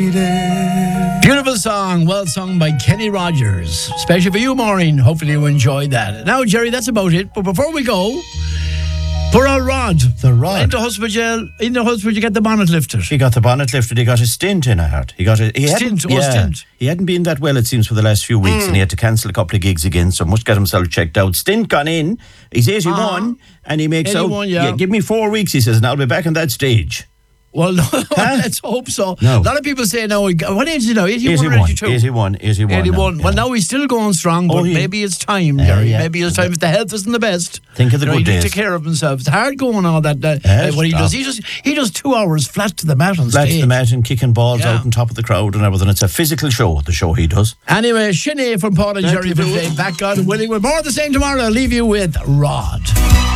Beautiful song, well sung by Kenny Rogers. Especially for you, Maureen. Hopefully you enjoyed that. Now, Jerry, that's about it. But before we go, poor old Rod. The Rod. In the hospital, you get the bonnet lifted. He got the bonnet lifted. He got a stint in, I heard. Stint. He hadn't been that well, it seems, for the last few weeks, and he had to cancel a couple of gigs again, so must get himself checked out. Stint gone in. He's 81, and he makes 81, out... yeah. Give me 4 weeks, he says, and I'll be back on that stage. Well, no, let's hope so. No. A lot of people say now, what age is he now? 81 or 82? 81. 81. Now, Well, now he's still going strong, but maybe it's time, Jerry. Yeah. Maybe it's time if the health isn't the best. Think of the good he days. Take care of himself. It's hard going all that. What he does, he does 2 hours flat to the mat on stage. Flat to the mat and kicking balls out on top of the crowd and everything. It's a physical show, the show he does. Anyway, Sinead from Paul and Jerry back on willing. We're more of the same tomorrow. I'll leave you with Rod.